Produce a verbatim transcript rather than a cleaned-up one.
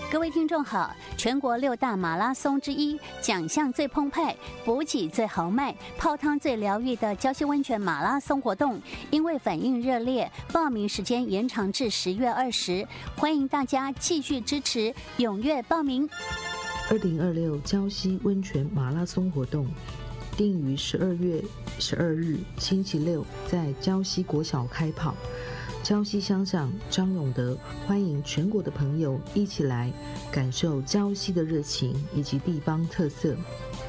各位听众好，全国六大马拉松之一，奖项最澎湃、补给最豪迈、泡汤最疗愈的礁溪温泉马拉松活动，因为反应热烈，报名时间延长至十月二十，欢迎大家继续支持，踊跃报名。 二零二六礁溪温泉马拉松活动定于十二月十二日星期六在礁溪国小开跑。礁溪乡长张永德欢迎全国的朋友一起来感受礁溪的热情以及地方特色。